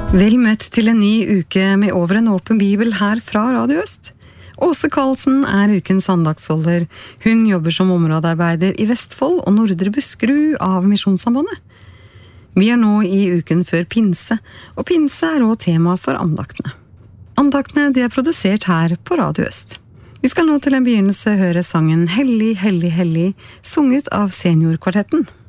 Vel møtt til en ny uke med over en åpen bibel her fra Radio Øst. Åse Karlsen ukens andaktsholder. Hun jobber som områdearbeider i Vestfold og Nordre Buskerud av Misjonssambandet. Vi nå i uken før pinse, og pinse også tema for andaktene. Andaktene de produsert her på Radio Øst. Vi skal nå til en begynnelse høre sangen Hellig, hellig, hellig, sunget av Seniorkvartetten.